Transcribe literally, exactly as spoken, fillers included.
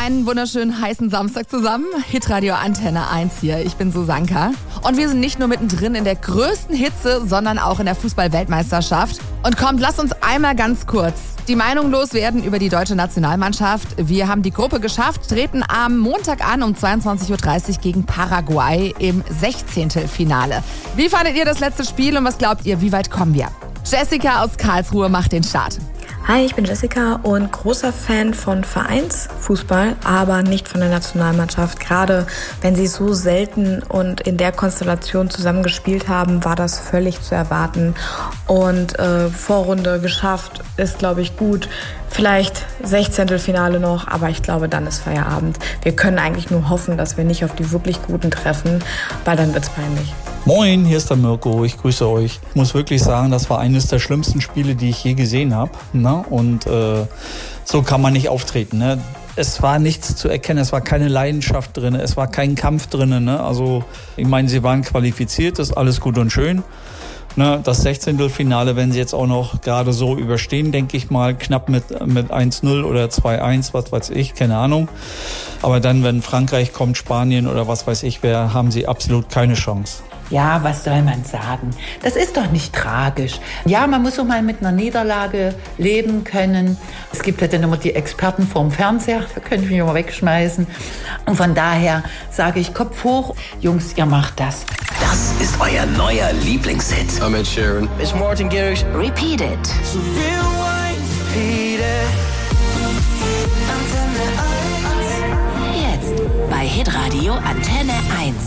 Einen wunderschönen heißen Samstag zusammen. Hitradio Antenne eins hier. Ich bin Susanka. Und wir sind nicht nur mittendrin in der größten Hitze, sondern auch in der Fußball-Weltmeisterschaft. Und kommt, lasst uns einmal ganz kurz die Meinung loswerden über die deutsche Nationalmannschaft. Wir haben die Gruppe geschafft, treten am Montag an um zweiundzwanzig Uhr dreißig gegen Paraguay im Sechzehntelfinale. Wie fandet ihr das letzte Spiel und was glaubt ihr, wie weit kommen wir? Jessica aus Karlsruhe macht den Start. Hi, ich bin Jessica und großer Fan von Vereinsfußball, aber nicht von der Nationalmannschaft. Gerade wenn sie so selten und in der Konstellation zusammen gespielt haben, war das völlig zu erwarten. Und äh, Vorrunde geschafft ist, glaube ich, gut. Vielleicht Sechzehntelfinale noch, aber ich glaube, dann ist Feierabend. Wir können eigentlich nur hoffen, dass wir nicht auf die wirklich Guten treffen, weil dann wird's peinlich. Moin, hier ist der Mirko, ich grüße euch. Ich muss wirklich sagen, das war eines der schlimmsten Spiele, die ich je gesehen habe. Ne? Und äh, so kann man nicht auftreten. Ne? Es war nichts zu erkennen, es war keine Leidenschaft drin, es war kein Kampf drin. Ne? Also ich meine, sie waren qualifiziert, das ist alles gut und schön. Ne? Das Sechzehntelfinale, wenn sie jetzt auch noch gerade so überstehen, denke ich mal, knapp mit, mit eins null oder zwei eins, was weiß ich, keine Ahnung. Aber dann, wenn Frankreich kommt, Spanien oder was weiß ich wer, haben sie absolut keine Chance. Ja, was soll man sagen? Das ist doch nicht tragisch. Ja, man muss auch mal mit einer Niederlage leben können. Es gibt ja dann immer die Experten vorm Fernseher, da könnte ich mich immer wegschmeißen. Und von daher sage ich, Kopf hoch. Jungs, ihr macht das. Das ist euer neuer Lieblingshit. I'm Ed Sheeran. It's Martin Garrix. Repeat it. So repeat it. Jetzt bei Hitradio Antenne eins.